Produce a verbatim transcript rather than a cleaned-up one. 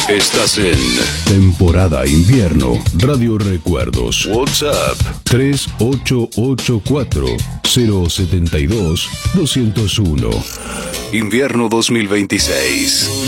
Estás en temporada invierno. Radio Recuerdos. WhatsApp tres ocho ocho cuatro cero siete dos dos cero uno. Invierno dos mil veintiséis.